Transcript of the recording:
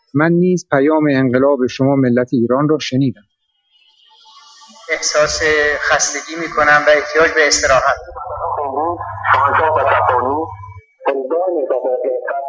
من نیز پیام انقلاب شما ملت ایران را شنیدم. احساس خستگی می‌کنم و احتیاج به استراحت.